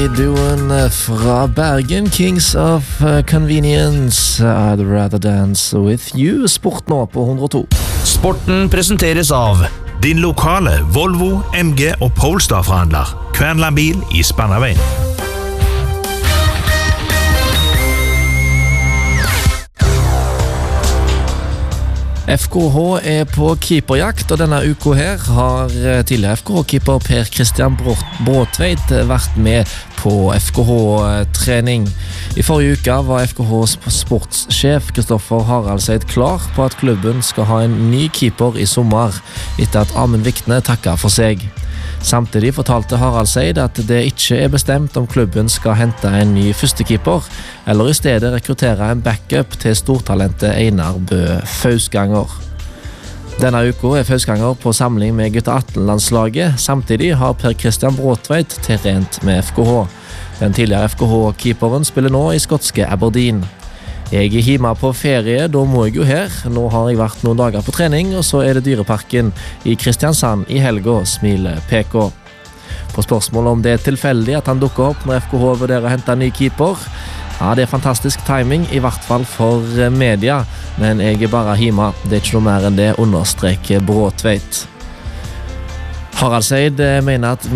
Duoen fra Bergen, Kings of Convenience, I'd rather dance with you. Sport nå på 102. Sporten presenteres av din lokale Volvo, MG og Polestar-forhandler, Kvernland Bil i Spannaveien. FKH er på keeperjakt, og denne uka her har tidligere FKH-keeper Per Christian Bråtveit vært med på FKH-trening. I forrige uke var FKHs sportssjef Kristoffer Haraldseid klar på at klubben skal ha en ny keeper i sommer, etter at Amund Vikne takket for seg. Samtidig fortalte Haraldseid at det ikke er bestemt om klubben skal hente en ny førstekeeper, eller i stedet rekruttere en backup til stortalentet Einar Bø Fausganger. Denne uka er Fausganger på samling med Gutta 18-landslaget. Samtidig har Per Christian Bråtveit trent med FKH. Den tidligere FKH-keeperen spiller nå i skotske Aberdeen. Jeg er hjemme på ferie, da må jeg jo her. Nå har jeg vært noen dager på trening, og så er det Dyreparken i Kristiansand i helga, smiler PK. På spørsmål om det er tilfeldig at han dukker opp når FKH vurderer å hente en ny keeper. Ja, det er fantastisk timing, i hvert fall for media, men jeg er bare hjemme. Det er ikke noe mer enn det, understreker Bråtveit. Haraldseid mener at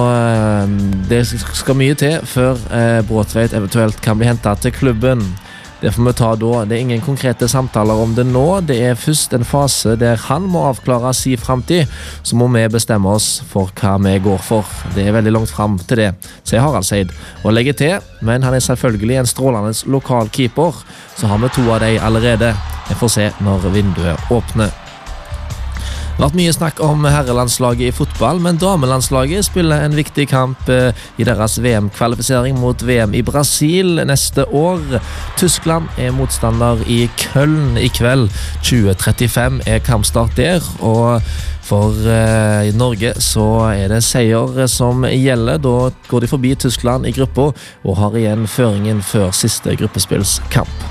det skal mye til før Bråtveit eventuelt kan bli hentet til klubben. Det får vi ta da. Det er ingen konkrete samtaler om det nå. Det er først en fase der han må avklare sin fremtid, så må vi bestemme oss for hva vi går for. Det er veldig langt frem til det, sier Haraldseid. Og legger til, men han er selvfølgelig en strålende lokal keeper, så har vi 2 av dem allerede. Vi får se når vinduet åpner. Det har vært mye snakk om herrelandslaget i fotball, men damelandslaget spiller en viktig kamp i deres VM-kvalifisering mot VM i Brasil neste år. Tyskland er motstander i Köln i kveld. 20:35 er kampstart der, og for Norge så er det seier som gjelder. Da går de forbi Tyskland i gruppa og har igjen føringen før siste gruppespillskamp.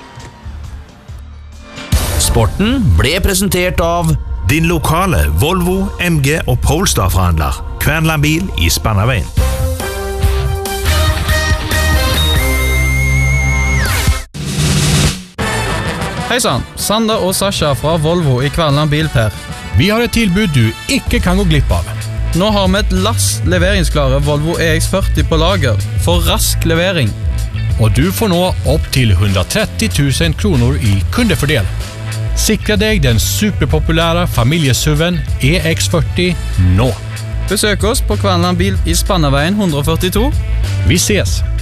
Sporten ble presentert av din lokale Volvo, MG og Polestar-forhandler, Kvernland Bil i Spannaveien. Hei sann, Sander og Sasha fra Volvo i Kvernland Bil, Per. Vi har et tilbud du ikke kan gå glipp av. Nå har vi et lass leveringsklare Volvo EX40 på lager for rask levering. Og du får nå opp til 130 000 kroner i kundefordel. Sikra deg den superpopulære familiesuven EX40 nå. Besøk oss på Kvernland Bil i Spannaveien 142. Vi ses!